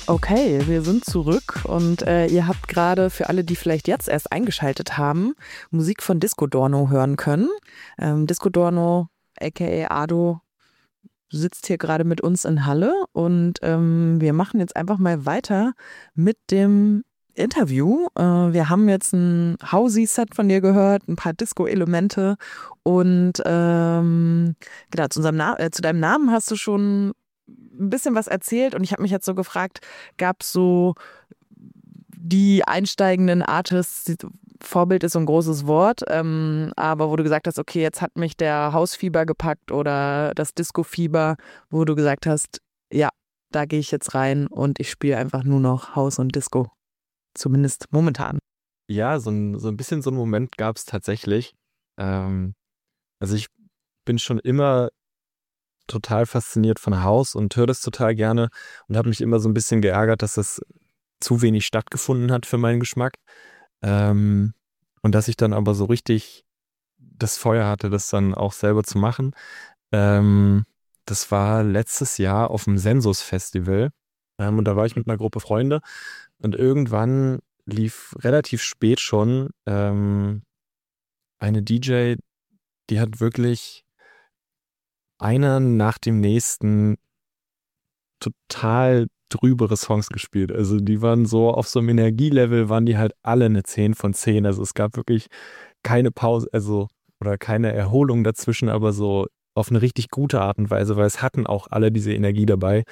Okay, wir sind zurück und ihr habt gerade für alle, die vielleicht jetzt erst eingeschaltet haben, Musik von Disco Dorno hören können. Disco Dorno, aka Ado, sitzt hier gerade mit uns in Halle und wir machen jetzt einfach mal weiter mit dem Interview. Wir haben jetzt ein Housey-Set von dir gehört, ein paar Disco-Elemente und genau, zu deinem Namen hast du schon ein bisschen was erzählt und ich habe mich jetzt so gefragt, gab es so die einsteigenden Artists, Vorbild ist so ein großes Wort, aber wo du gesagt hast, okay, jetzt hat mich der Hausfieber gepackt oder das Disco-Fieber, wo du gesagt hast, ja, da gehe ich jetzt rein und ich spiele einfach nur noch Haus und Disco. Zumindest momentan. Ja, so ein bisschen so 'n Moment gab es tatsächlich. Ähm, also, ich bin schon immer total fasziniert von House und höre das total gerne und habe mich immer so ein bisschen geärgert, dass das zu wenig stattgefunden hat für meinen Geschmack. Ähm, und dass ich dann aber so richtig das Feuer hatte, das dann auch selber zu machen. Ähm, Das war letztes Jahr auf dem Sensus-Festival, und da war ich mit einer Gruppe Freunde und irgendwann lief relativ spät schon, eine DJ, die hat wirklich einer nach dem nächsten total drübere Songs gespielt. Also, die waren so auf so 'nem Energielevel waren die halt alle 'ne 10 von 10. Also, es gab wirklich keine Pause, also oder keine Erholung dazwischen, aber so auf 'ne richtig gute Art und Weise, weil es hatten auch alle diese Energie dabei.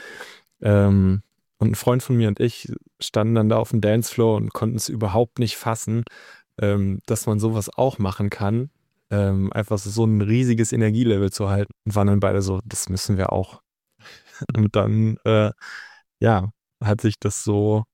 Und 'n Freund von mir und ich standen dann da aufm Dancefloor und konnten's überhaupt nicht fassen, dass man so was auch machen kann, einfach so 'n riesiges Energielevel zu halten und waren dann beide so: „Das müssen wir auch." Und dann, ja, hat sich das so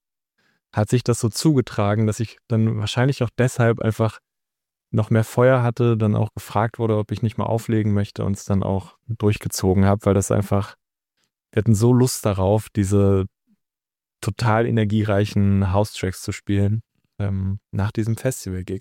zugetragen, dass ich dann wahrscheinlich auch deshalb einfach noch mehr Feuer hatte, dann auch gefragt wurde, ob ich nicht mal auflegen möchte und es dann auch durchgezogen habe, weil das einfach wir hatten so Lust darauf, diese total energiereichen House-Tracks zu spielen, nach diesem Festival-Gig.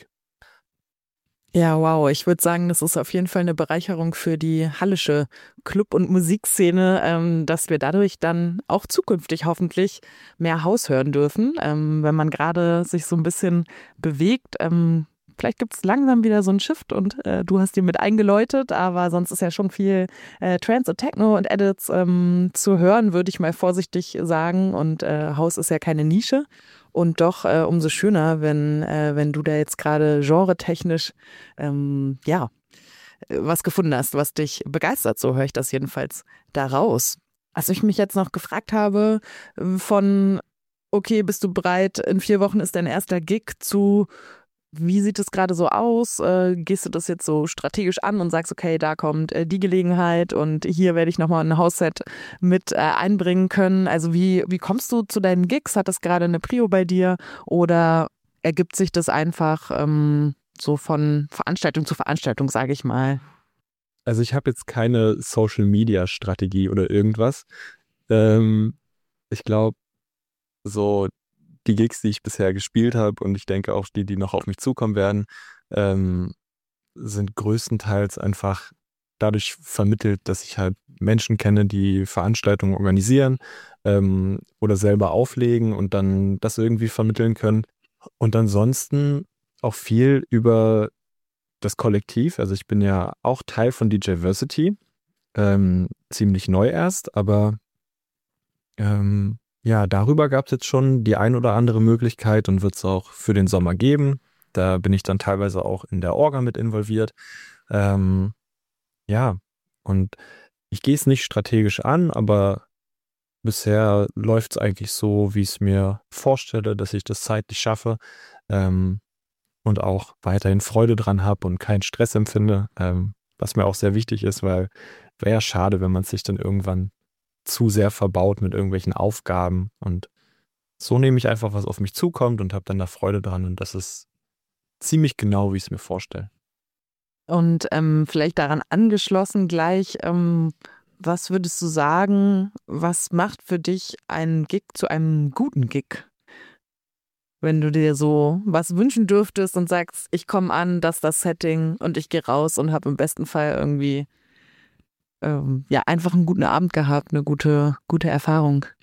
Ja, wow. Ich würde sagen, das ist auf jeden Fall eine Bereicherung für die hallische Club- und Musikszene, dass wir dadurch dann auch zukünftig hoffentlich mehr House hören dürfen. Wenn man gerade sich so ein bisschen bewegt, vielleicht gibt es langsam wieder so 'n Shift und du hast ihn mit eingeläutet, aber sonst ist ja schon viel Trance und Techno und Edits zu hören, würde ich mal vorsichtig sagen. Und House ist ja keine Nische. Und doch umso schöner, wenn du da jetzt gerade genretechnisch ja, was gefunden hast, was dich begeistert. So höre ich das jedenfalls daraus. Was ich mich jetzt noch gefragt habe, von okay, bist du bereit, in 4 Wochen ist dein erster Gig zu wie sieht es gerade so aus? Gehst du das jetzt so strategisch an und sagst, okay, da kommt die Gelegenheit und hier werde ich nochmal ein Hausset mit einbringen können? Also wie kommst du zu deinen Gigs? Hat das gerade eine Prio bei dir oder ergibt sich das einfach so von Veranstaltung zu Veranstaltung, sage ich mal? Also, ich habe jetzt keine Social-Media-Strategie oder irgendwas. Ähm, Ich glaube, so die Gigs, die ich bisher gespielt habe und ich denke auch die, die noch auf mich zukommen werden, ähm, sind größtenteils einfach dadurch vermittelt, dass ich halt Menschen kenne, die Veranstaltungen organisieren, oder selber auflegen und dann das irgendwie vermitteln können. Und ansonsten auch viel über das Kollektiv. Also, ich bin ja auch Teil von DJversity, ziemlich neu erst, aber ja, darüber gab es jetzt schon die ein oder andere Möglichkeit und wird es auch für den Sommer geben. Da bin ich dann teilweise auch in der Orga mit involviert. Ähm, ja, und ich gehe es nicht strategisch an, aber bisher läuft es eigentlich so, wie ich es mir vorstelle, dass ich das zeitlich schaffe, ähm, und auch weiterhin Freude dran habe und keinen Stress empfinde, was mir auch sehr wichtig ist, weil wäre ja schade, wenn man sich dann irgendwann zu sehr verbaut mit irgendwelchen Aufgaben. Und so nehme ich einfach, was auf mich zukommt und habe dann da Freude dran. Und das ist ziemlich genau, wie ich es mir vorstelle. Und vielleicht daran angeschlossen gleich, was würdest du sagen, was macht für dich einen Gig zu einem guten Gig? Wenn du dir so was wünschen dürftest und sagst, ich komme an, das Setting und ich gehe raus und habe im besten Fall irgendwie ja einfach einen guten Abend gehabt, eine gute Erfahrung.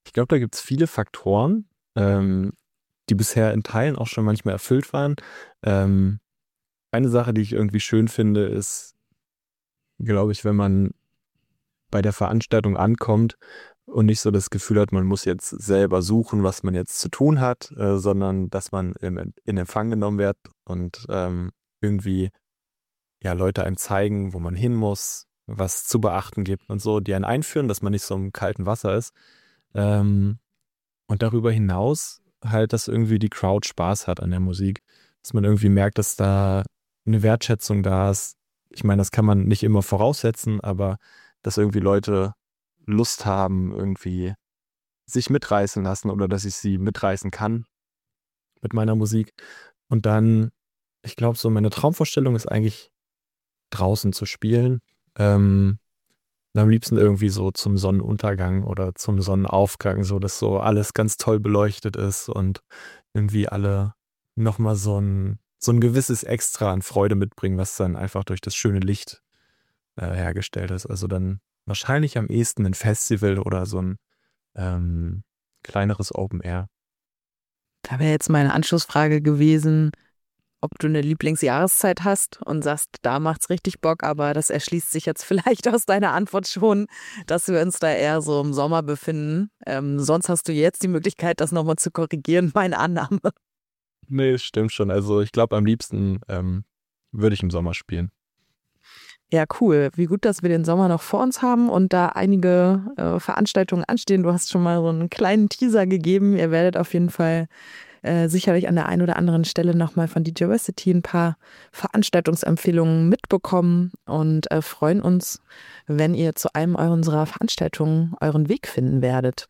Ich glaube, da gibt es viele Faktoren, die bisher in Teilen auch schon manchmal erfüllt waren. Ähm, eine Sache, die ich irgendwie schön finde, ist, glaube ich, wenn man bei der Veranstaltung ankommt und nicht so das Gefühl hat, man muss jetzt selber suchen, was man jetzt zu tun hat, sondern dass man in Empfang genommen wird und irgendwie ja Leute einem zeigen, wo man hin muss, was zu beachten gibt und so, die einen einführen, dass man nicht so im kalten Wasser ist. Ähm, und darüber hinaus halt, dass irgendwie die Crowd Spaß hat an der Musik, dass man irgendwie merkt, dass da eine Wertschätzung da ist. Ich meine, das kann man nicht immer voraussetzen, aber dass irgendwie Leute Lust haben, irgendwie sich mitreißen lassen oder dass ich sie mitreißen kann mit meiner Musik. Und dann, ich glaube, so meine Traumvorstellung ist eigentlich draußen zu spielen. Ähm, Am liebsten irgendwie so zum Sonnenuntergang oder zum Sonnenaufgang, so dass so alles ganz toll beleuchtet ist und irgendwie alle nochmal so ein gewisses Extra an Freude mitbringen, was dann einfach durch das schöne Licht hergestellt ist. Also dann wahrscheinlich am ehesten ein Festival oder so ein kleineres Open Air. Da wäre jetzt meine Anschlussfrage gewesen, ob du eine Lieblingsjahreszeit hast und sagst, da macht's richtig Bock, aber das erschließt sich jetzt vielleicht aus deiner Antwort schon, dass wir uns da eher so im Sommer befinden. Sonst hast du jetzt die Möglichkeit, das nochmal zu korrigieren, meine Annahme. Nee, es stimmt schon. Also ich glaube, am liebsten würde ich im Sommer spielen. Ja, cool. Wie gut, dass wir den Sommer noch vor uns haben und da einige Veranstaltungen anstehen. Du hast schon mal so einen kleinen Teaser gegeben. Ihr werdet auf jeden Fall sicherlich an der einen oder anderen Stelle nochmal von DJversity ein paar Veranstaltungsempfehlungen mitbekommen und freuen uns, wenn ihr zu einem unserer Veranstaltungen euren Weg finden werdet.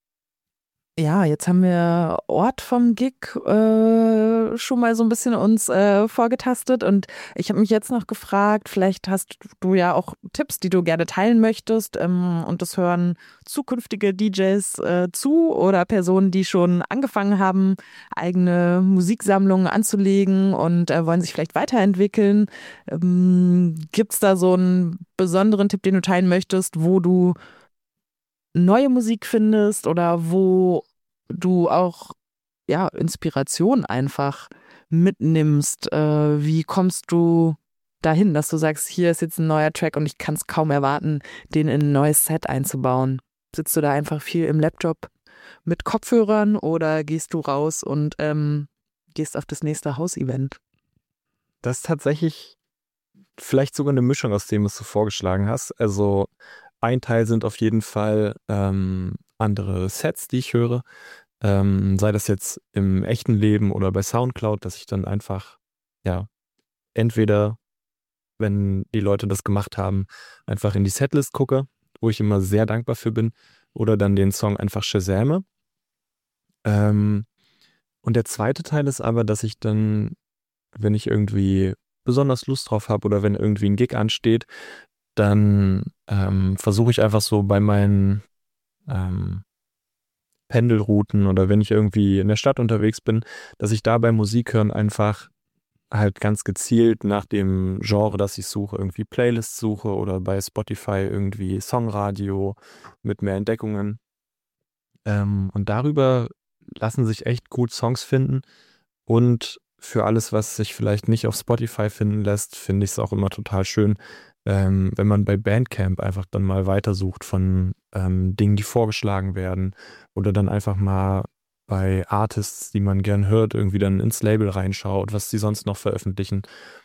Ja, jetzt haben wir Ort vom Gig schon mal so ein bisschen uns vorgetastet und ich habe mich jetzt noch gefragt, vielleicht hast du ja auch Tipps, die du gerne teilen möchtest und das hören zukünftige DJs zu oder Personen, die schon angefangen haben, eigene Musiksammlungen anzulegen und wollen sich vielleicht weiterentwickeln. Gibt es da so einen besonderen Tipp, den du teilen möchtest, wo du neue Musik findest oder wo du auch ja Inspiration einfach mitnimmst? Wie kommst du dahin, dass du sagst, hier ist jetzt ein neuer Track und ich kann es kaum erwarten, den in ein neues Set einzubauen? Sitzt du da einfach viel im Laptop mit Kopfhörern oder gehst du raus und gehst auf das nächste Hausevent? Das ist tatsächlich vielleicht sogar eine Mischung aus dem, was du vorgeschlagen hast. Also ein Teil sind auf jeden Fall andere Sets, die ich höre. Sei das jetzt im echten Leben oder bei Soundcloud, dass ich dann einfach, ja, entweder, wenn die Leute das gemacht haben, einfach in die Setlist gucke, wo ich immer sehr dankbar für bin, oder dann den Song einfach shazame. Ähm, und der zweite Teil ist aber, dass ich dann, wenn ich irgendwie besonders Lust drauf habe oder wenn irgendwie ein Gig ansteht, dann versuche ich einfach so bei meinen ähm, Pendelrouten oder wenn ich irgendwie in der Stadt unterwegs bin, dass ich da beim Musik hören einfach halt ganz gezielt nach dem Genre, das ich suche, irgendwie Playlists suche oder bei Spotify irgendwie Songradio mit mehr Entdeckungen. Und darüber lassen sich echt gut Songs finden. Und für alles, was sich vielleicht nicht auf Spotify finden lässt, finde ich es auch immer total schön, wenn man bei Bandcamp einfach dann mal weitersucht von Dingen, die vorgeschlagen werden. Oder dann einfach mal bei Artists, die man gern hört, irgendwie dann ins Label reinschaut, was die sonst noch veröffentlichen.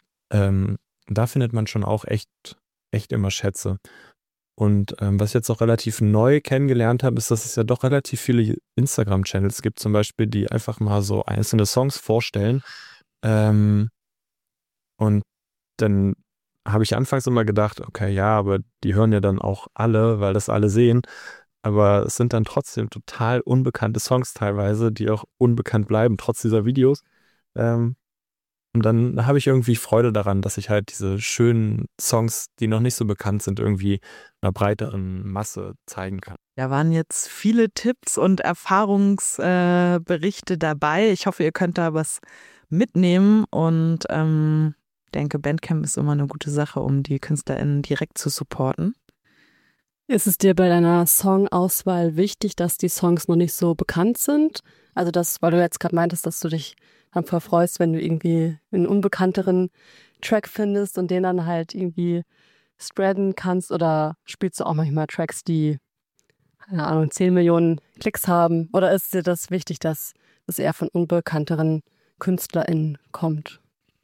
Da findet man schon auch echt immer Schätze. Und was ich jetzt auch relativ neu kennengelernt habe, ist, dass es ja doch relativ viele Instagram-Channels gibt, zum Beispiel, die einfach mal so einzelne Songs vorstellen. Ähm, und dann habe ich anfangs immer gedacht, okay, ja, aber die hören ja dann auch alle, weil das alle sehen. Aber es sind dann trotzdem total unbekannte Songs teilweise, die auch unbekannt bleiben, trotz dieser Videos. Ähm, und dann habe ich irgendwie Freude daran, dass ich halt diese schönen Songs, die noch nicht so bekannt sind, irgendwie einer breiteren Masse zeigen kann. Da waren jetzt viele Tipps und Erfahrungsberichte dabei. Ich hoffe, ihr könnt da was mitnehmen und denke, Bandcamp ist immer eine gute Sache, um die KünstlerInnen direkt zu supporten. Ist es dir bei deiner Songauswahl wichtig, dass die Songs noch nicht so bekannt sind? Also das, weil du jetzt gerade meintest, dass du dich dann voll freust, wenn du irgendwie einen unbekannteren Track findest und den dann halt irgendwie spreaden kannst, oder spielst du auch manchmal Tracks, die, keine Ahnung, 10 Millionen Klicks haben? Oder ist dir das wichtig, dass es eher von unbekannteren KünstlerInnen kommt?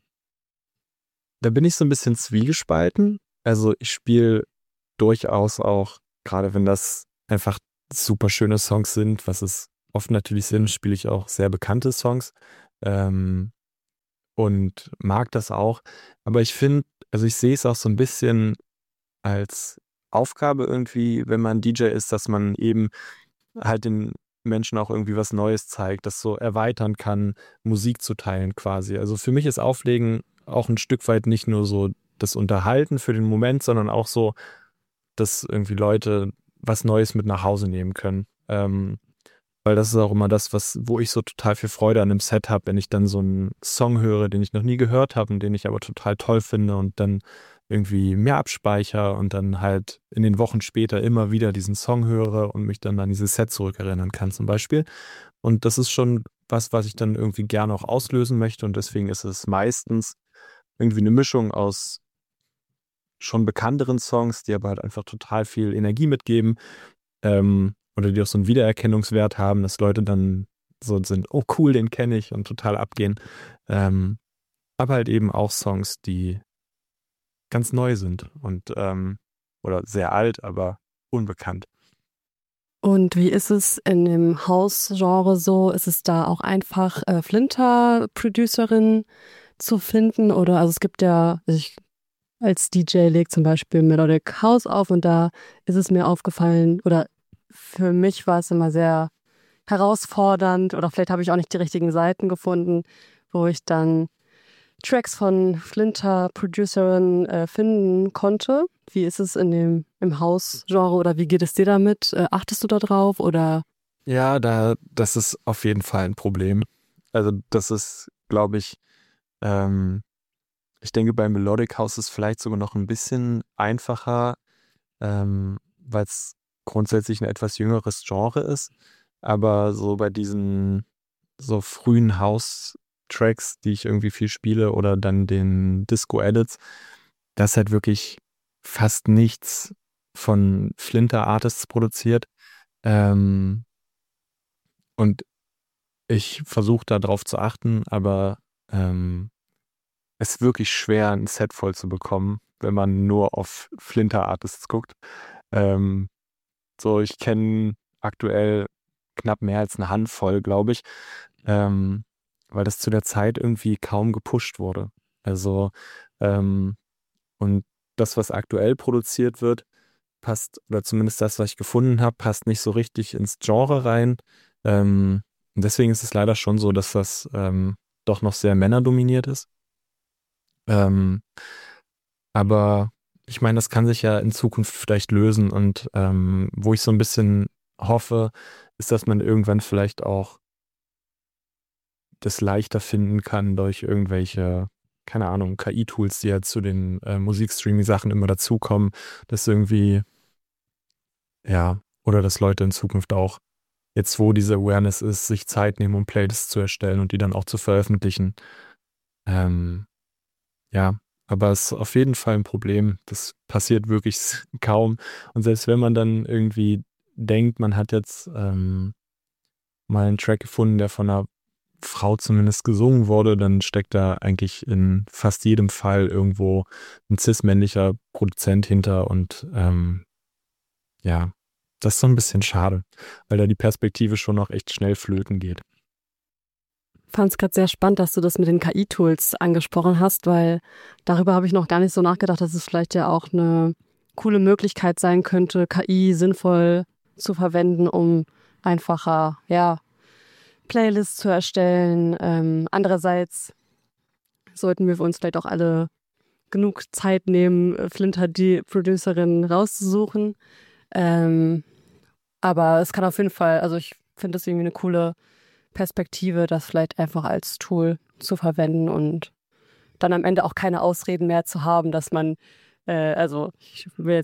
Da bin ich so ein bisschen zwiegespalten. Also ich spiele durchaus auch, gerade wenn das einfach super schöne Songs sind, was es oft natürlich sind, spiele ich auch sehr bekannte Songs ähm, und mag das auch. Aber ich finde, also ich sehe es auch so ein bisschen als Aufgabe irgendwie, wenn man DJ ist, dass man eben halt den Menschen auch irgendwie was Neues zeigt, das so erweitern kann, Musik zu teilen quasi. Also für mich ist Auflegen auch ein Stück weit nicht nur so das Unterhalten für den Moment, sondern auch so, dass irgendwie Leute was Neues mit nach Hause nehmen können. Weil das ist auch immer das, wo ich so total viel Freude an einem Set habe, wenn ich dann so einen Song höre, den ich noch nie gehört habe und den ich aber total toll finde und dann irgendwie mehr abspeichere und dann halt in den Wochen später immer wieder diesen Song höre und mich dann an dieses Set zurückerinnern kann zum Beispiel. Und das ist schon was ich dann irgendwie gerne auch auslösen möchte und deswegen ist es meistens irgendwie eine Mischung aus schon bekannteren Songs, die aber halt einfach total viel Energie mitgeben, oder die auch so einen Wiedererkennungswert haben, dass Leute dann so sind, oh cool, den kenne ich und total abgehen. Aber halt eben auch Songs, die ganz neu sind und oder sehr alt, aber unbekannt. Und wie ist es in dem House-Genre so? Ist es da auch einfach, Flinter-Producerin zu finden? Oder, also es gibt ja, also ich als DJ lege zum Beispiel Melodic House auf und da ist es mir aufgefallen, oder für mich war es immer sehr herausfordernd, oder vielleicht habe ich auch nicht die richtigen Seiten gefunden, wo ich dann Tracks von Flinter-Producerinnen finden konnte. Wie ist es im House-Genre, oder wie geht es dir damit? Achtest du da drauf oder? Ja, das ist auf jeden Fall ein Problem. Also das ist, glaube ich denke, bei Melodic House ist es vielleicht sogar noch ein bisschen einfacher, weil es grundsätzlich ein etwas jüngeres Genre ist. Aber so bei diesen so frühen House-Tracks, die ich irgendwie viel spiele, oder dann den Disco-Edits, da ist halt wirklich fast nichts von Flinter-Artists produziert. Ähm, und ich versuche da drauf zu achten, aber es ist wirklich schwer, ein Set voll zu bekommen, wenn man nur auf Flinter-Artists guckt. Ähm, so, ich kenne aktuell knapp mehr als eine Handvoll, glaube ich, ähm, weil das zu der Zeit irgendwie kaum gepusht wurde. Also, ähm, und das, was aktuell produziert wird, passt, oder zumindest das, was ich gefunden habe, passt nicht so richtig ins Genre rein. Und deswegen ist es leider schon so, dass das doch noch sehr männerdominiert ist. Ähm, aber ich meine, das kann sich ja in Zukunft vielleicht lösen und wo ich so ein bisschen hoffe, ist, dass man irgendwann vielleicht auch das leichter finden kann durch irgendwelche, keine Ahnung, KI-Tools, die ja zu den Musikstreaming-Sachen immer dazukommen, dass irgendwie, ja, oder dass Leute in Zukunft auch, jetzt wo diese Awareness ist, sich Zeit nehmen, um Playlists zu erstellen und die dann auch zu veröffentlichen. Ähm, ja, aber es ist auf jeden Fall ein Problem. Das passiert wirklich kaum. Und selbst wenn man dann irgendwie denkt, man hat jetzt mal einen Track gefunden, der von einer Frau zumindest gesungen wurde, dann steckt da eigentlich in fast jedem Fall irgendwo ein cis-männlicher Produzent hinter und ja, das ist so ein bisschen schade, weil da die Perspektive schon noch echt schnell flöten geht. Ich fand es gerade sehr spannend, dass du das mit den KI-Tools angesprochen hast, weil darüber habe ich noch gar nicht so nachgedacht, dass es vielleicht ja auch eine coole Möglichkeit sein könnte, KI sinnvoll zu verwenden, um einfacher, ja, Playlists zu erstellen. Andererseits sollten wir für uns vielleicht auch alle genug Zeit nehmen, Flinter die Producerin rauszusuchen. Ähm, aber es kann auf jeden Fall, also ich finde das irgendwie eine coole Perspektive, das vielleicht einfach als Tool zu verwenden und dann am Ende auch keine Ausreden mehr zu haben, dass man, also ich will jetzt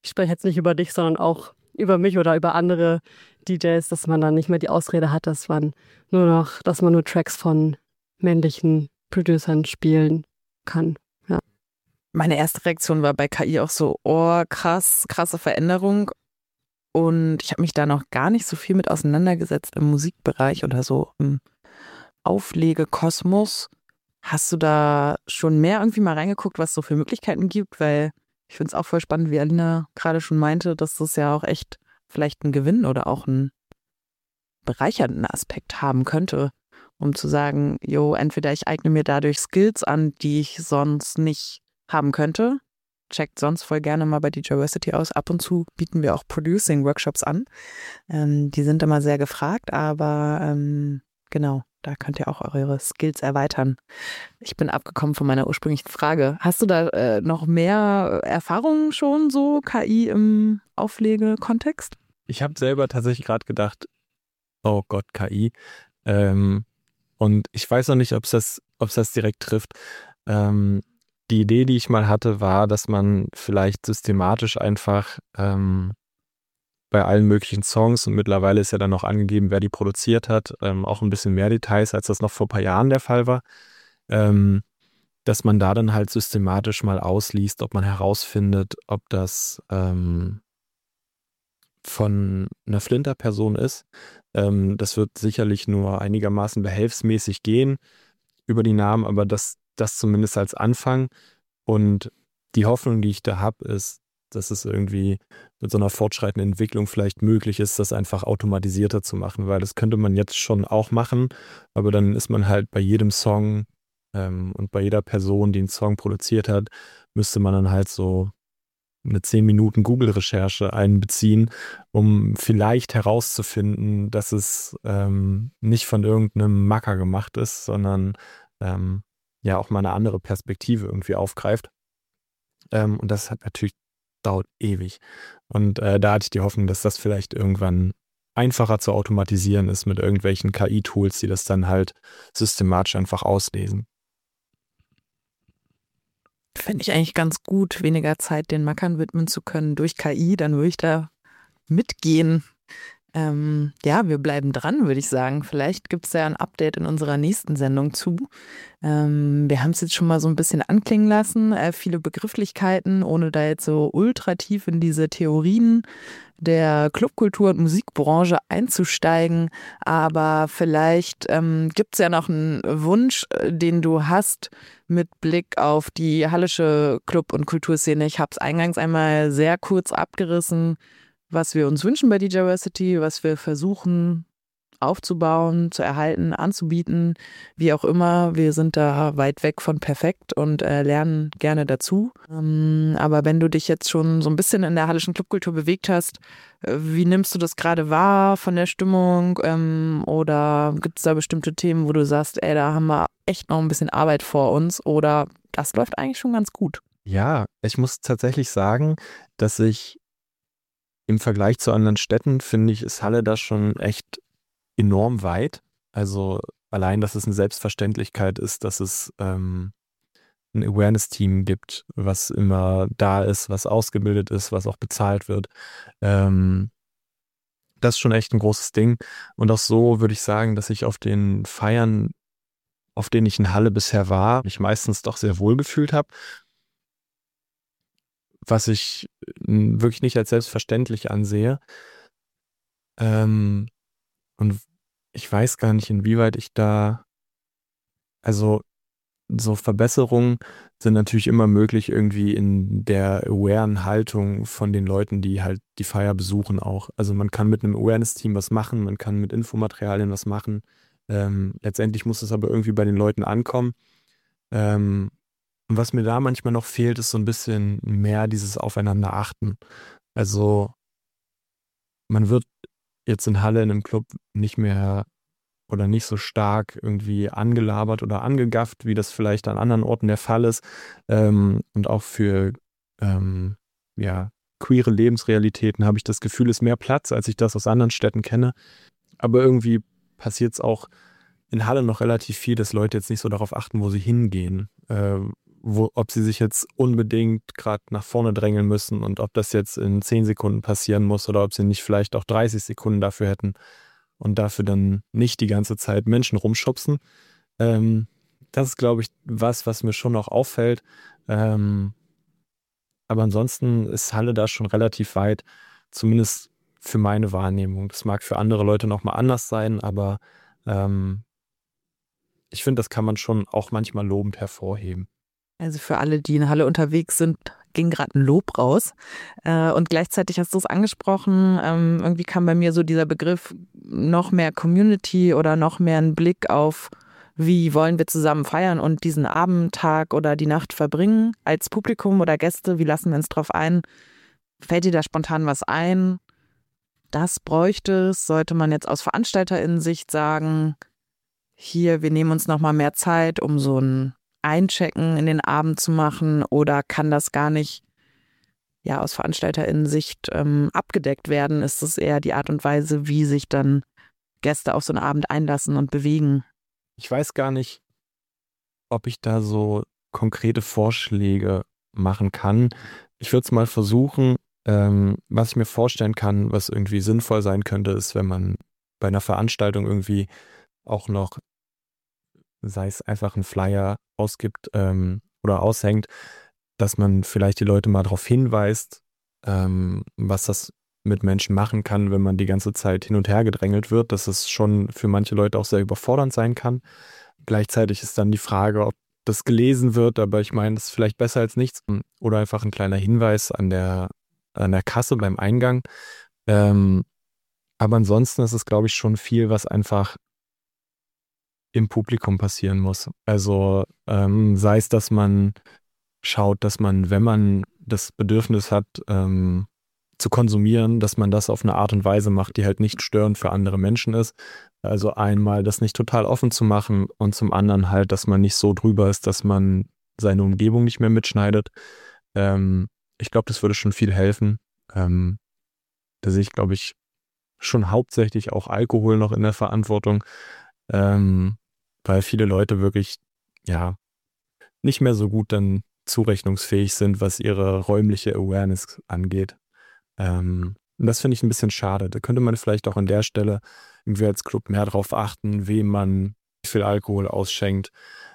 ich spreche jetzt nicht über dich, sondern auch über mich oder über andere DJs, dass man dann nicht mehr die Ausrede hat, dass man nur Tracks von männlichen Producern spielen kann. Ja. Meine erste Reaktion war bei KI auch so, oh krass, krasse Veränderung. Und ich habe mich da noch gar nicht so viel mit auseinandergesetzt im Musikbereich oder so im Auflegekosmos. Hast du da schon mehr irgendwie mal reingeguckt, was es so für Möglichkeiten gibt? Weil ich finde es auch voll spannend, wie Alina gerade schon meinte, dass das ja auch echt vielleicht einen Gewinn oder auch einen bereichernden Aspekt haben könnte, um zu sagen, jo, entweder ich eigne mir dadurch Skills an, die ich sonst nicht haben könnte. Checkt sonst voll gerne mal bei DJversity aus. Ab und zu bieten wir auch Producing-Workshops an. Die sind immer sehr gefragt, aber genau, da könnt ihr auch eure Skills erweitern. Ich bin abgekommen von meiner ursprünglichen Frage. Hast du da noch mehr Erfahrungen schon, so KI im Auflegekontext? Ich habe selber tatsächlich gerade gedacht, oh Gott, KI. Und ich weiß noch nicht, ob es das direkt trifft. Die Idee, die ich mal hatte, war, dass man vielleicht systematisch einfach bei allen möglichen Songs, und mittlerweile ist ja dann noch angegeben, wer die produziert hat, auch ein bisschen mehr Details, als das noch vor ein paar Jahren der Fall war, dass man da dann halt systematisch mal ausliest, ob man herausfindet, ob das von einer Flinter-Person ist. Das wird sicherlich nur einigermaßen behelfsmäßig gehen über die Namen, aber das zumindest als Anfang. Und die Hoffnung, die ich da habe, ist, dass es irgendwie mit so einer fortschreitenden Entwicklung vielleicht möglich ist, das einfach automatisierter zu machen, weil das könnte man jetzt schon auch machen, aber dann ist man halt bei jedem Song und bei jeder Person, die einen Song produziert hat, müsste man dann halt so eine 10 Minuten Google-Recherche einbeziehen, um vielleicht herauszufinden, dass es nicht von irgendeinem Macker gemacht ist, sondern ja auch mal eine andere Perspektive irgendwie aufgreift. Und das hat natürlich dauert ewig. Und da hatte ich die Hoffnung, dass das vielleicht irgendwann einfacher zu automatisieren ist mit irgendwelchen KI-Tools, die das dann halt systematisch einfach auslesen. Fände ich eigentlich ganz gut, weniger Zeit den Mackern widmen zu können durch KI, dann würde ich da mitgehen. Ja, wir bleiben dran, würde ich sagen. Vielleicht gibt es ja ein Update in unserer nächsten Sendung zu. Wir haben es jetzt schon mal so ein bisschen anklingen lassen, viele Begrifflichkeiten, ohne da jetzt so ultra tief in diese Theorien der Clubkultur und Musikbranche einzusteigen. Aber vielleicht gibt es ja noch einen Wunsch, den du hast mit Blick auf die hallische Club- und Kulturszene. Ich habe es eingangs einmal sehr kurz abgerissen, was wir uns wünschen bei DJversity, was wir versuchen aufzubauen, zu erhalten, anzubieten, wie auch immer. Wir sind da weit weg von perfekt und lernen gerne dazu. Aber wenn du dich jetzt schon so ein bisschen in der hallischen Clubkultur bewegt hast, wie nimmst du das gerade wahr von der Stimmung? Oder gibt es da bestimmte Themen, wo du sagst, ey, da haben wir echt noch ein bisschen Arbeit vor uns oder das läuft eigentlich schon ganz gut? Ja, ich muss tatsächlich sagen, dass ich im Vergleich zu anderen Städten, finde ich, ist Halle da schon echt enorm weit. Also allein, dass es eine Selbstverständlichkeit ist, dass es ein Awareness-Team gibt, was immer da ist, was ausgebildet ist, was auch bezahlt wird. Das ist schon echt ein großes Ding. Und auch so würde ich sagen, dass ich auf den Feiern, auf denen ich in Halle bisher war, mich meistens doch sehr wohl gefühlt habe. Was ich wirklich nicht als selbstverständlich ansehe. Und ich weiß gar nicht, inwieweit ich da, also so Verbesserungen sind natürlich immer möglich irgendwie in der awaren Haltung von den Leuten, die halt die Feier besuchen auch. Also man kann mit einem Awareness-Team was machen, man kann mit Infomaterialien was machen. Letztendlich muss es aber irgendwie bei den Leuten ankommen. Und was mir da manchmal noch fehlt, ist so ein bisschen mehr dieses Aufeinander achten. Also man wird jetzt in Halle in einem Club nicht mehr oder nicht so stark irgendwie angelabert oder angegafft, wie das vielleicht an anderen Orten der Fall ist. Und auch für ja, queere Lebensrealitäten habe ich das Gefühl, ist mehr Platz, als ich das aus anderen Städten kenne. Aber irgendwie passiert es auch in Halle noch relativ viel, dass Leute jetzt nicht so darauf achten, wo sie hingehen. ob sie sich jetzt unbedingt gerade nach vorne drängeln müssen und ob das jetzt in 10 Sekunden passieren muss oder ob sie nicht vielleicht auch 30 Sekunden dafür hätten und dafür dann nicht die ganze Zeit Menschen rumschubsen. Das ist, glaube ich, was mir schon noch auffällt. Aber ansonsten ist Halle da schon relativ weit, zumindest für meine Wahrnehmung. Das mag für andere Leute nochmal anders sein, aber ich finde, das kann man schon auch manchmal lobend hervorheben. Also für alle, die in Halle unterwegs sind, ging gerade ein Lob raus. Und gleichzeitig hast du es angesprochen, irgendwie kam bei mir so dieser Begriff noch mehr Community oder noch mehr ein Blick auf, wie wollen wir zusammen feiern und diesen Abend, Tag oder die Nacht verbringen als Publikum oder Gäste, wie lassen wir uns drauf ein? Fällt dir da spontan was ein? Das bräuchte es, sollte man jetzt aus VeranstalterInnen-Sicht sagen, hier, wir nehmen uns nochmal mehr Zeit, um so ein Einchecken in den Abend zu machen, oder kann das gar nicht aus VeranstalterInnen-Sicht abgedeckt werden? Ist es eher die Art und Weise, wie sich dann Gäste auf so einen Abend einlassen und bewegen? Ich weiß gar nicht, ob ich da so konkrete Vorschläge machen kann. Ich würde es mal versuchen. Was ich mir vorstellen kann, was irgendwie sinnvoll sein könnte, ist, wenn man bei einer Veranstaltung irgendwie auch noch, sei es einfach einen Flyer ausgibt oder aushängt, dass man vielleicht die Leute mal darauf hinweist, was das mit Menschen machen kann, wenn man die ganze Zeit hin und her gedrängelt wird, dass es schon für manche Leute auch sehr überfordernd sein kann. Gleichzeitig ist dann die Frage, ob das gelesen wird, aber ich meine, das ist vielleicht besser als nichts. Oder einfach ein kleiner Hinweis an der Kasse beim Eingang. Aber ansonsten ist es, glaube ich, schon viel, was einfach im Publikum passieren muss. Also sei es, dass man schaut, dass man, wenn man das Bedürfnis hat, zu konsumieren, dass man das auf eine Art und Weise macht, die halt nicht störend für andere Menschen ist. Also einmal das nicht total offen zu machen und zum anderen halt, dass man nicht so drüber ist, dass man seine Umgebung nicht mehr mitschneidet. Ich glaube, das würde schon viel helfen. Da sehe ich, glaube ich, schon hauptsächlich auch Alkohol noch in der Verantwortung, weil viele Leute wirklich nicht mehr so gut dann zurechnungsfähig sind, was ihre räumliche Awareness angeht. Und das finde ich ein bisschen schade. Da könnte man vielleicht auch an der Stelle irgendwie als Club mehr darauf achten, wem man wie viel Alkohol ausschenkt.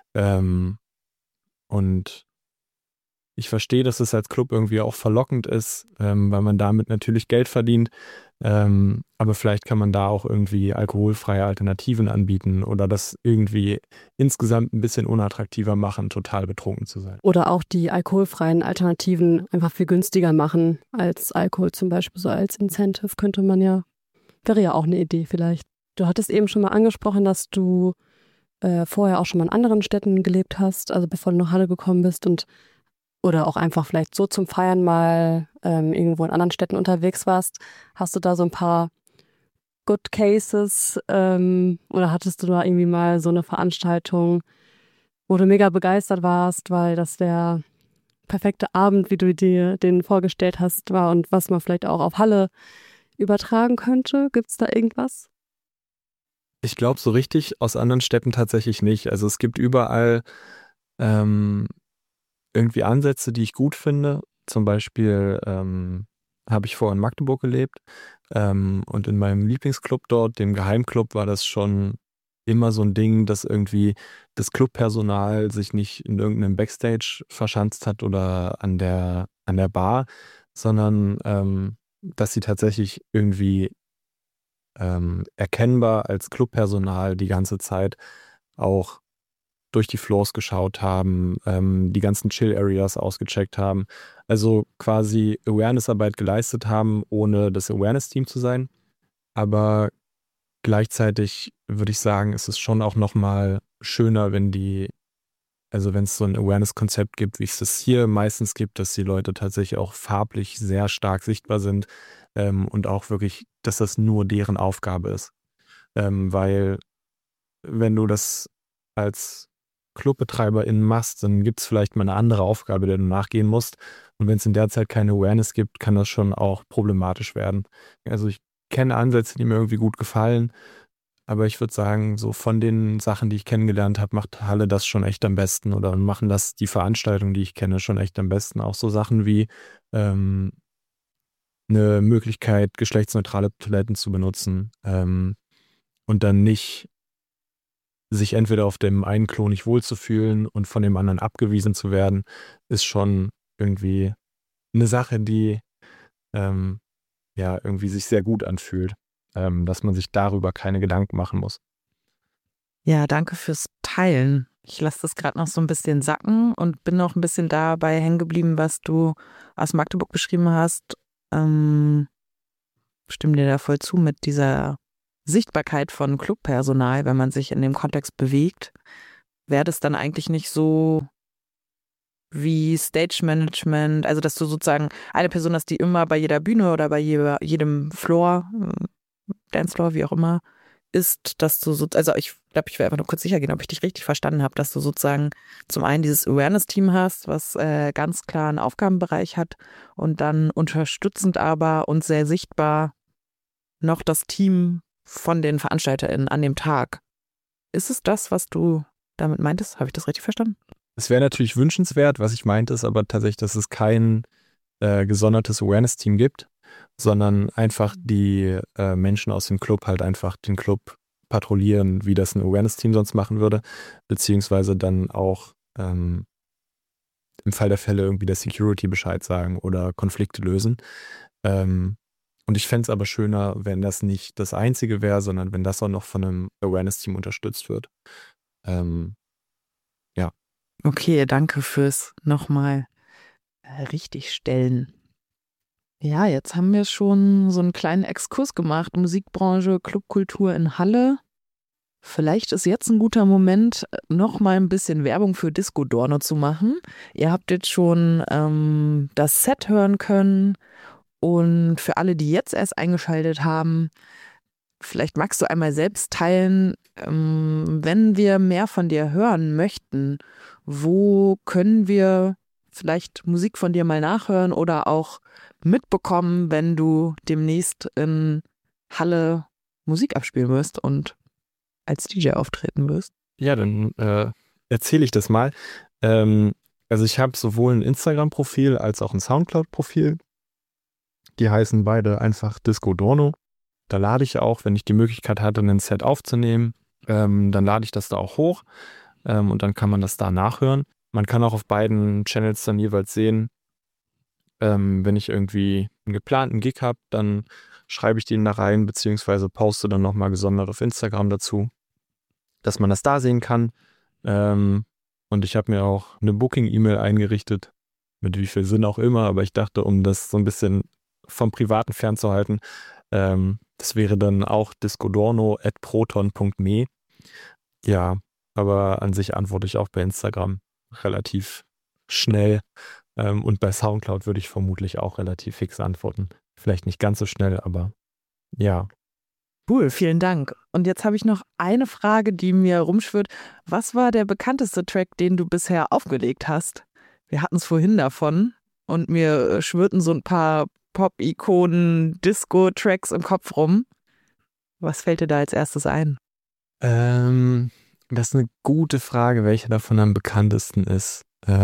Und ich verstehe, dass es als Club irgendwie auch verlockend ist, weil man damit natürlich Geld verdient. Aber vielleicht kann man da auch irgendwie alkoholfreie Alternativen anbieten oder das irgendwie insgesamt ein bisschen unattraktiver machen, total betrunken zu sein. Oder auch die alkoholfreien Alternativen einfach viel günstiger machen als Alkohol, zum Beispiel so als Incentive wäre ja auch eine Idee vielleicht. Du hattest eben schon mal angesprochen, dass du vorher auch schon mal in anderen Städten gelebt hast, also bevor du nach Halle gekommen bist oder auch einfach vielleicht so zum Feiern mal irgendwo in anderen Städten unterwegs warst. Hast du da so ein paar Good Cases oder hattest du da irgendwie mal so eine Veranstaltung, wo du mega begeistert warst, weil das der perfekte Abend, wie du dir den vorgestellt hast, war und was man vielleicht auch auf Halle übertragen könnte? Gibt es da irgendwas? Ich glaube, so richtig aus anderen Städten tatsächlich nicht. Also es gibt überall irgendwie Ansätze, die ich gut finde. Zum Beispiel habe ich vorher in Magdeburg gelebt und in meinem Lieblingsclub dort, dem Geheimclub, war das schon immer so ein Ding, dass irgendwie das Clubpersonal sich nicht in irgendeinem Backstage verschanzt hat oder an der Bar, sondern dass sie tatsächlich irgendwie erkennbar als Clubpersonal die ganze Zeit auch durch die Floors geschaut haben, die ganzen Chill-Areas ausgecheckt haben. Also quasi Awareness-Arbeit geleistet haben, ohne das Awareness-Team zu sein. Aber gleichzeitig würde ich sagen, ist es schon auch nochmal schöner, wenn es so ein Awareness-Konzept gibt, wie es das hier meistens gibt, dass die Leute tatsächlich auch farblich sehr stark sichtbar sind und auch wirklich, dass das nur deren Aufgabe ist. Weil wenn du das als ClubbetreiberInnen machst, dann gibt es vielleicht mal eine andere Aufgabe, der du nachgehen musst. Und wenn es in der Zeit keine Awareness gibt, kann das schon auch problematisch werden. Also ich kenne Ansätze, die mir irgendwie gut gefallen, aber ich würde sagen, so von den Sachen, die ich kennengelernt habe, macht Halle das schon echt am besten oder machen das die Veranstaltungen, die ich kenne, schon echt am besten. Auch so Sachen wie ähm, eine Möglichkeit, geschlechtsneutrale Toiletten zu benutzen und dann nicht sich entweder auf dem einen Klo nicht wohlzufühlen und von dem anderen abgewiesen zu werden, ist schon irgendwie eine Sache, die ähm, ja irgendwie sich sehr gut anfühlt, dass man sich darüber keine Gedanken machen muss. Ja, danke fürs Teilen. Ich lasse das gerade noch so ein bisschen sacken und bin noch ein bisschen dabei hängen geblieben, was du aus Magdeburg beschrieben hast. Stimme dir da voll zu mit dieser Sichtbarkeit von Clubpersonal, wenn man sich in dem Kontext bewegt. Wäre das dann eigentlich nicht so wie Stage Management, also dass du sozusagen eine Person hast, die immer bei jeder Bühne oder bei jedem Floor, Dancefloor, wie auch immer, ist, dass du so, also ich glaube, ich will einfach nur kurz sicher gehen, ob ich dich richtig verstanden habe, dass du sozusagen zum einen dieses Awareness-Team hast, was ganz klar einen Aufgabenbereich hat und dann unterstützend aber und sehr sichtbar noch das Team von den VeranstalterInnen an dem Tag. Ist es das, was du damit meintest? Habe ich das richtig verstanden? Es wäre natürlich wünschenswert, was ich meinte, ist aber tatsächlich, dass es kein gesondertes Awareness-Team gibt, sondern einfach die Menschen aus dem Club halt einfach den Club patrouillieren, wie das ein Awareness-Team sonst machen würde, beziehungsweise dann auch im Fall der Fälle irgendwie der Security Bescheid sagen oder Konflikte lösen. Und ich fände es aber schöner, wenn das nicht das Einzige wäre, sondern wenn das auch noch von einem Awareness-Team unterstützt wird. Ja. Okay, danke fürs nochmal richtigstellen. Ja, jetzt haben wir schon so einen kleinen Exkurs gemacht. Musikbranche, Clubkultur in Halle. Vielleicht ist jetzt ein guter Moment, noch mal ein bisschen Werbung für Disco Dorno zu machen. Ihr habt jetzt schon das Set hören können. Und für alle, die jetzt erst eingeschaltet haben, vielleicht magst du einmal selbst teilen, wenn wir mehr von dir hören möchten, wo können wir vielleicht Musik von dir mal nachhören oder auch mitbekommen, wenn du demnächst in Halle Musik abspielen wirst und als DJ auftreten wirst? Ja, dann erzähle ich das mal. Also ich habe sowohl ein Instagram-Profil als auch ein Soundcloud-Profil. Die heißen beide einfach Disco Dorno. Da lade ich auch, wenn ich die Möglichkeit hatte, ein Set aufzunehmen, dann lade ich das da auch hoch und dann kann man das da nachhören. Man kann auch auf beiden Channels dann jeweils sehen, wenn ich irgendwie einen geplanten Gig habe, dann schreibe ich den da rein, beziehungsweise poste dann nochmal gesondert auf Instagram dazu, dass man das da sehen kann. Und ich habe mir auch eine Booking-E-Mail eingerichtet, mit wie viel Sinn auch immer, aber ich dachte, um das so ein bisschen vom Privaten fernzuhalten, das wäre dann auch discodorno@proton.me. Ja, aber an sich antworte ich auch bei Instagram relativ schnell. Und bei Soundcloud würde ich vermutlich auch relativ fix antworten. Vielleicht nicht ganz so schnell, aber ja. Cool, vielen Dank. Und jetzt habe ich noch eine Frage, die mir rumschwirrt. Was war der bekannteste Track, den du bisher aufgelegt hast? Wir hatten es vorhin davon und mir schwirrten so ein paar Pop-Ikonen, Disco-Tracks im Kopf rum. Was fällt dir da als erstes ein? Das ist eine gute Frage, welcher davon am bekanntesten ist.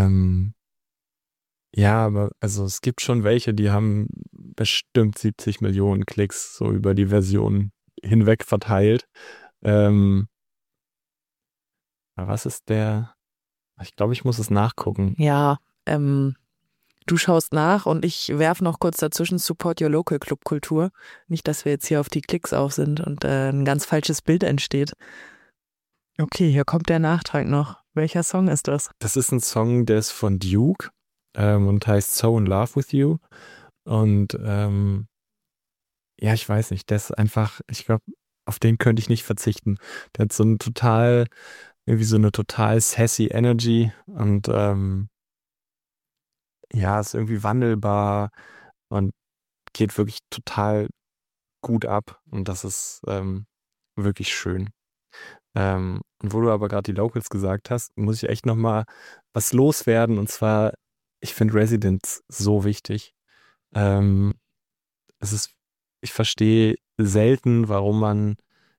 Ja, aber also es gibt schon welche, die haben bestimmt 70 Millionen Klicks so über die Version hinweg verteilt. Aber was ist der? Ich glaube, ich muss es nachgucken. Ja, du schaust nach und ich werfe noch kurz dazwischen Support Your Local Clubkultur. Nicht, dass wir jetzt hier auf die Klicks auf sind und ein ganz falsches Bild entsteht. Okay, hier kommt der Nachtrag noch. Welcher Song ist das? Das ist ein Song, der ist von Duke und heißt So in Love with You. Und ja, ich weiß nicht, der ist einfach, ich glaube, auf den könnte ich nicht verzichten. Der hat so eine total sassy Energy und ja, ist irgendwie wandelbar und geht wirklich total gut ab und das ist wirklich schön. Und wo du aber gerade die Locals gesagt hast, muss ich echt nochmal was loswerden und zwar, ich finde Residents so wichtig. Ich verstehe selten, warum man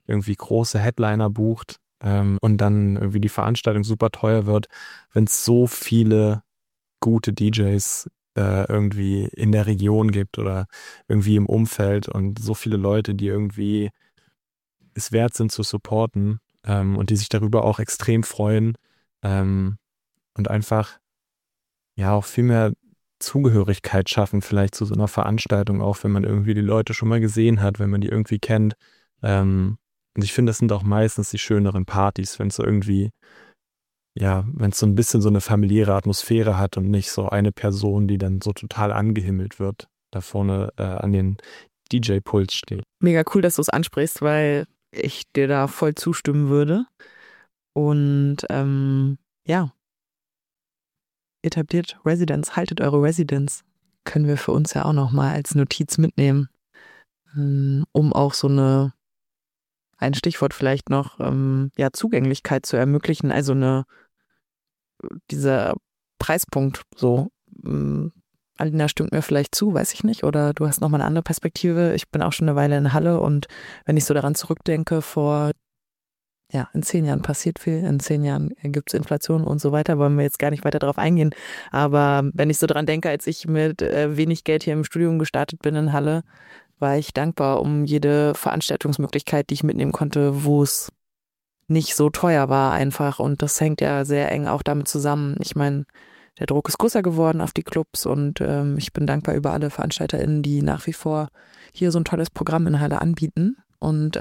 irgendwie große Headliner bucht und dann irgendwie die Veranstaltung super teuer wird, wenn es so viele gute DJs irgendwie in der Region gibt oder irgendwie im Umfeld und so viele Leute, die irgendwie es wert sind zu supporten und die sich darüber auch extrem freuen und einfach ja auch viel mehr Zugehörigkeit schaffen, vielleicht zu so einer Veranstaltung, auch wenn man irgendwie die Leute schon mal gesehen hat, wenn man die irgendwie kennt. Und ich finde, das sind auch meistens die schöneren Partys, wenn es so irgendwie, ja, wenn es so ein bisschen so eine familiäre Atmosphäre hat und nicht so eine Person, die dann so total angehimmelt wird, da vorne an den DJ-Pult steht. Mega cool, dass du es ansprichst, weil ich dir da voll zustimmen würde. Und ja, etabliert Residence, haltet eure Residence. Können wir für uns ja auch nochmal als Notiz mitnehmen, um auch so ein Stichwort vielleicht noch, ja, Zugänglichkeit zu ermöglichen. Also dieser Preispunkt so. Alina stimmt mir vielleicht zu, weiß ich nicht. Oder du hast nochmal eine andere Perspektive. Ich bin auch schon eine Weile in Halle und wenn ich so daran zurückdenke, in 10 Jahren passiert viel, in 10 Jahren gibt es Inflation und so weiter, wollen wir jetzt gar nicht weiter darauf eingehen. Aber wenn ich so dran denke, als ich mit wenig Geld hier im Studium gestartet bin in Halle, war ich dankbar um jede Veranstaltungsmöglichkeit, die ich mitnehmen konnte, wo es nicht so teuer war einfach. Und das hängt ja sehr eng auch damit zusammen. Ich meine, der Druck ist größer geworden auf die Clubs und ich bin dankbar über alle VeranstalterInnen, die nach wie vor hier so ein tolles Programm in Halle anbieten und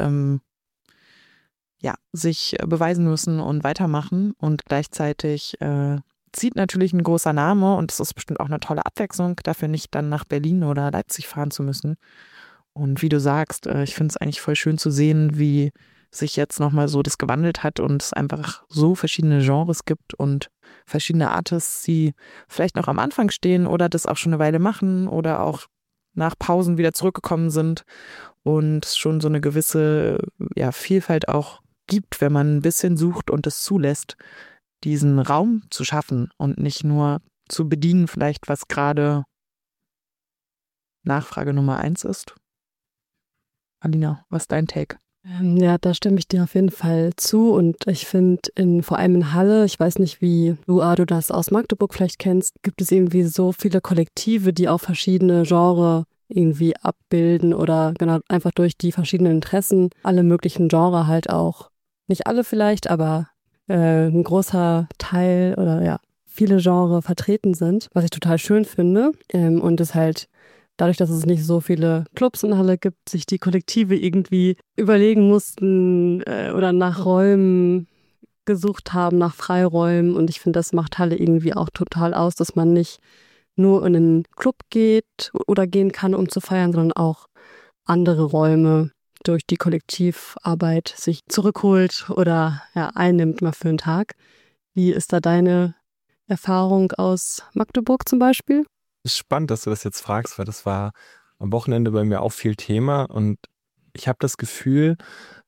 sich beweisen müssen und weitermachen. Und gleichzeitig zieht natürlich ein großer Name und es ist bestimmt auch eine tolle Abwechslung, dafür nicht dann nach Berlin oder Leipzig fahren zu müssen. Und wie du sagst, ich finde es eigentlich voll schön zu sehen, wie sich jetzt nochmal so das gewandelt hat und es einfach so verschiedene Genres gibt und verschiedene Artists, die vielleicht noch am Anfang stehen oder das auch schon eine Weile machen oder auch nach Pausen wieder zurückgekommen sind und es schon so eine gewisse Vielfalt auch gibt, wenn man ein bisschen sucht und es zulässt, diesen Raum zu schaffen und nicht nur zu bedienen, vielleicht was gerade Nachfrage Nummer 1 ist. Alina, was ist dein Take? Ja, da stimme ich dir auf jeden Fall zu und ich finde, vor allem in Halle, ich weiß nicht, wie du das aus Magdeburg vielleicht kennst, gibt es irgendwie so viele Kollektive, die auch verschiedene Genres irgendwie abbilden oder genau einfach durch die verschiedenen Interessen alle möglichen Genres halt auch, nicht alle vielleicht, aber ein großer Teil oder ja, viele Genres vertreten sind, was ich total schön finde und es halt dadurch, dass es nicht so viele Clubs in Halle gibt, sich die Kollektive irgendwie überlegen mussten oder nach Räumen gesucht haben, nach Freiräumen. Und ich finde, das macht Halle irgendwie auch total aus, dass man nicht nur in einen Club geht oder gehen kann, um zu feiern, sondern auch andere Räume durch die Kollektivarbeit sich zurückholt oder einnimmt mal für einen Tag. Wie ist da deine Erfahrung aus Magdeburg zum Beispiel? Ist spannend, dass du das jetzt fragst, weil das war am Wochenende bei mir auch viel Thema und ich habe das Gefühl,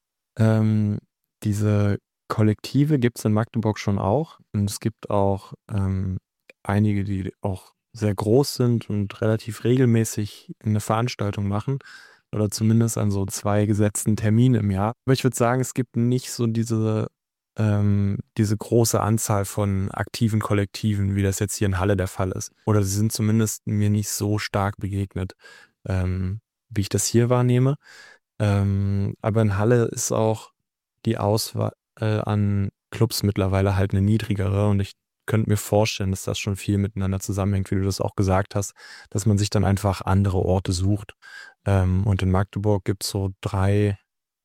diese Kollektive gibt es in Magdeburg schon auch und es gibt auch einige, die auch sehr groß sind und relativ regelmäßig eine Veranstaltung machen oder zumindest an so 2 gesetzten Terminen im Jahr. Aber ich würde sagen, es gibt nicht so diese große Anzahl von aktiven Kollektiven, wie das jetzt hier in Halle der Fall ist. Oder sie sind zumindest mir nicht so stark begegnet, wie ich das hier wahrnehme. Aber in Halle ist auch die Auswahl an Clubs mittlerweile halt eine niedrigere und ich könnte mir vorstellen, dass das schon viel miteinander zusammenhängt, wie du das auch gesagt hast, dass man sich dann einfach andere Orte sucht. Und in Magdeburg gibt es so 3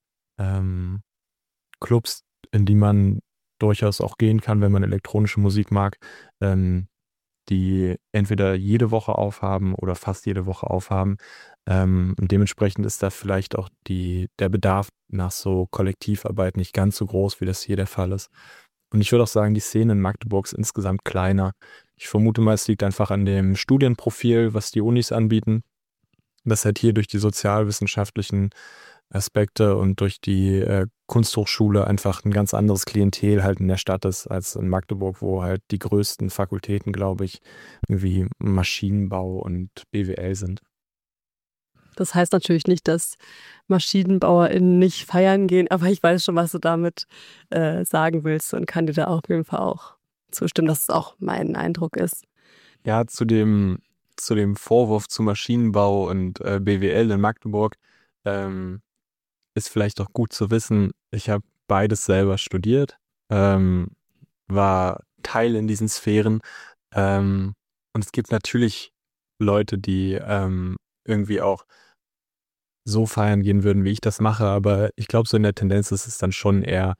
Clubs, in die man durchaus auch gehen kann, wenn man elektronische Musik mag, die entweder jede Woche aufhaben oder fast jede Woche aufhaben. Und dementsprechend ist da vielleicht auch der Bedarf nach so Kollektivarbeit nicht ganz so groß, wie das hier der Fall ist. Und ich würde auch sagen, die Szene in Magdeburg ist insgesamt kleiner. Ich vermute mal, es liegt einfach an dem Studienprofil, was die Unis anbieten. Das halt hier durch die sozialwissenschaftlichen Aspekte und durch die Kunsthochschule einfach ein ganz anderes Klientel halt in der Stadt ist als in Magdeburg, wo halt die größten Fakultäten, glaube ich, irgendwie Maschinenbau und BWL sind. Das heißt natürlich nicht, dass MaschinenbauerInnen nicht feiern gehen, aber ich weiß schon, was du damit sagen willst und kann dir da auf jeden Fall auch zustimmen, dass es auch mein Eindruck ist. Ja, zu dem Vorwurf zu Maschinenbau und BWL in Magdeburg ist vielleicht auch gut zu wissen, ich habe beides selber studiert, war Teil in diesen Sphären und es gibt natürlich Leute, die irgendwie auch so feiern gehen würden, wie ich das mache, aber ich glaube, so in der Tendenz ist es dann schon eher,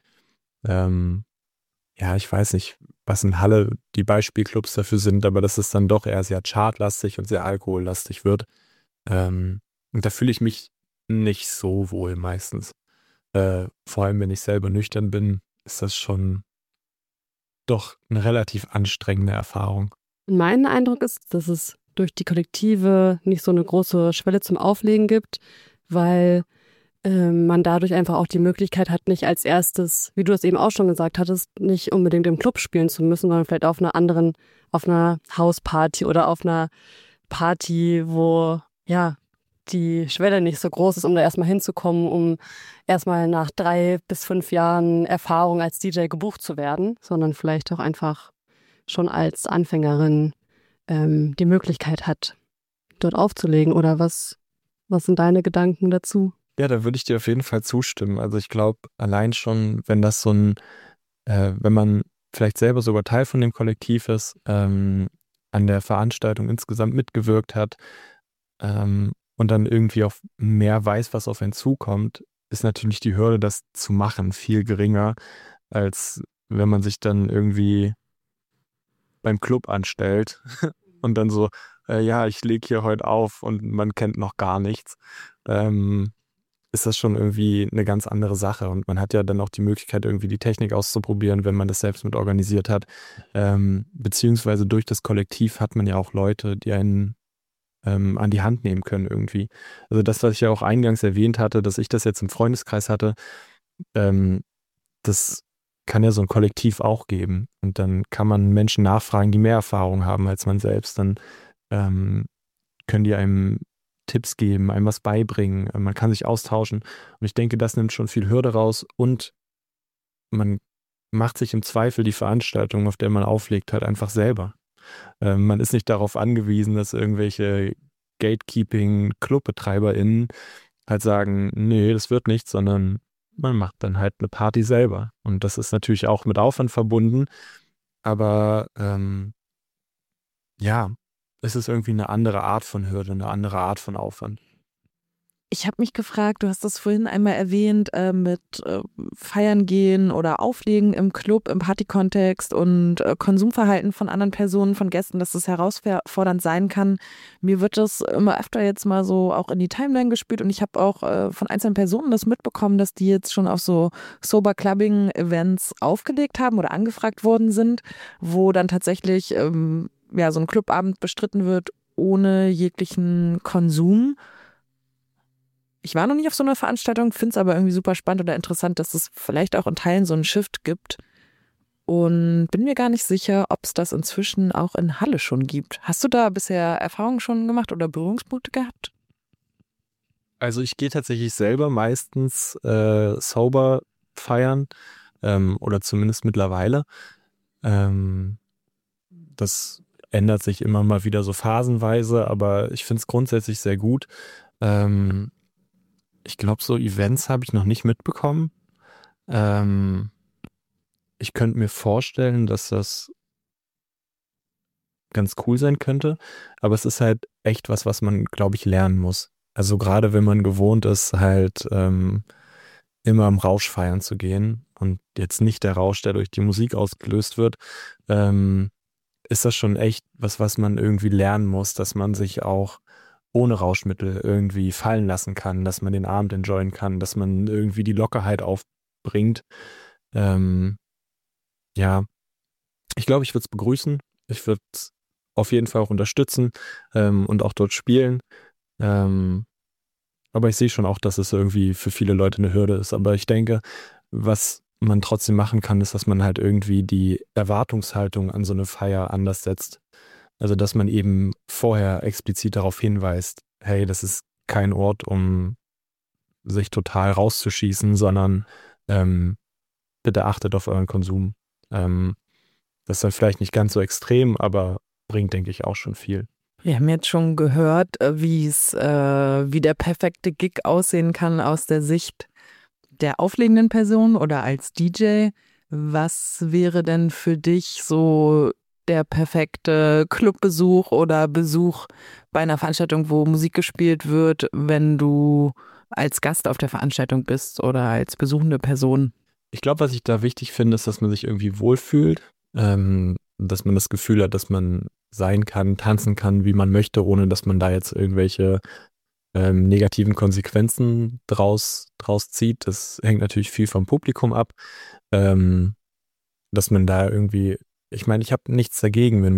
ja, ich weiß nicht, was in Halle die Beispielclubs dafür sind, aber dass es dann doch eher sehr chartlastig und sehr alkohollastig wird. Und da fühle ich mich nicht so wohl meistens. Vor allem, wenn ich selber nüchtern bin, ist das schon doch eine relativ anstrengende Erfahrung. Mein Eindruck ist, dass es durch die Kollektive nicht so eine große Schwelle zum Auflegen gibt, weil man dadurch einfach auch die Möglichkeit hat, nicht als erstes, wie du es eben auch schon gesagt hattest, nicht unbedingt im Club spielen zu müssen, sondern vielleicht auf einer Hausparty oder auf einer Party, wo ja die Schwelle nicht so groß ist, um da erstmal hinzukommen, um erstmal nach 3 bis 5 Jahren Erfahrung als DJ gebucht zu werden, sondern vielleicht auch einfach schon als Anfängerin die Möglichkeit hat, dort aufzulegen. Oder was sind deine Gedanken dazu? Ja, da würde ich dir auf jeden Fall zustimmen. Also ich glaube, allein schon, wenn das wenn man vielleicht selber sogar Teil von dem Kollektiv ist, an der Veranstaltung insgesamt mitgewirkt hat und dann irgendwie auch mehr weiß, was auf einen zukommt, ist natürlich die Hürde, das zu machen, viel geringer, als wenn man sich dann irgendwie beim Club anstellt und dann so, ja, ich lege hier heute auf und man kennt noch gar nichts. Ist das schon irgendwie eine ganz andere Sache. Und man hat ja dann auch die Möglichkeit, irgendwie die Technik auszuprobieren, wenn man das selbst mit organisiert hat. Beziehungsweise durch das Kollektiv hat man ja auch Leute, die einen an die Hand nehmen können irgendwie. Also das, was ich ja auch eingangs erwähnt hatte, dass ich das jetzt im Freundeskreis hatte, das kann ja so ein Kollektiv auch geben. Und dann kann man Menschen nachfragen, die mehr Erfahrung haben als man selbst. Dann können die einem Tipps geben, einem was beibringen, man kann sich austauschen. Und ich denke, das nimmt schon viel Hürde raus und man macht sich im Zweifel die Veranstaltung, auf der man auflegt, halt einfach selber. Man ist nicht darauf angewiesen, dass irgendwelche Gatekeeping-ClubbetreiberInnen halt sagen, nee, das wird nichts, sondern man macht dann halt eine Party selber. Und das ist natürlich auch mit Aufwand verbunden, aber ja, es ist irgendwie eine andere Art von Hürde, eine andere Art von Aufwand. Ich habe mich gefragt, du hast das vorhin einmal erwähnt, mit Feiern gehen oder Auflegen im Club, im Partykontext und Konsumverhalten von anderen Personen, von Gästen, dass das herausfordernd sein kann. Mir wird das immer öfter jetzt mal so auch in die Timeline gespielt und ich habe auch von einzelnen Personen das mitbekommen, dass die jetzt schon auf so Sober-Clubbing-Events aufgelegt haben oder angefragt worden sind, wo dann tatsächlich so ein Clubabend bestritten wird ohne jeglichen Konsum. Ich war noch nicht auf so einer Veranstaltung, finde es aber irgendwie super spannend oder interessant, dass es vielleicht auch in Teilen so einen Shift gibt und bin mir gar nicht sicher, ob es das inzwischen auch in Halle schon gibt. Hast du da bisher Erfahrungen schon gemacht oder Berührungspunkte gehabt? Also ich gehe tatsächlich selber meistens sober feiern oder zumindest mittlerweile. Das ändert sich immer mal wieder so phasenweise, aber ich finde es grundsätzlich sehr gut. Ich glaube, so Events habe ich noch nicht mitbekommen. Ich könnte mir vorstellen, dass das ganz cool sein könnte, aber es ist halt echt was man, glaube ich, lernen muss. Also gerade wenn man gewohnt ist, halt immer im Rausch feiern zu gehen und jetzt nicht der Rausch, der durch die Musik ausgelöst wird, ist das schon echt was man irgendwie lernen muss, dass man sich auch ohne Rauschmittel irgendwie fallen lassen kann, dass man den Abend enjoyen kann, dass man irgendwie die Lockerheit aufbringt. Ja, ich glaube, ich würde es begrüßen. Ich würde es auf jeden Fall auch unterstützen und auch dort spielen. Aber ich sehe schon auch, dass es irgendwie für viele Leute eine Hürde ist. Aber ich denke, was man trotzdem machen kann, ist, dass man halt irgendwie die Erwartungshaltung an so eine Feier anders setzt. Also, dass man eben vorher explizit darauf hinweist, hey, das ist kein Ort, um sich total rauszuschießen, sondern bitte achtet auf euren Konsum. Das ist dann vielleicht nicht ganz so extrem, aber bringt, denke ich, auch schon viel. Wir haben jetzt schon gehört, wie der perfekte Gig aussehen kann aus der Sicht der auflegenden Person oder als DJ. Was wäre denn für dich so der perfekte Clubbesuch oder Besuch bei einer Veranstaltung, wo Musik gespielt wird, wenn du als Gast auf der Veranstaltung bist oder als besuchende Person? Ich glaube, was ich da wichtig finde, ist, dass man sich irgendwie wohlfühlt, dass man das Gefühl hat, dass man sein kann, tanzen kann, wie man möchte, ohne dass man da jetzt irgendwelche negativen Konsequenzen draus zieht. Das hängt natürlich viel vom Publikum ab, dass man da irgendwie, ich meine, ich habe nichts dagegen, wenn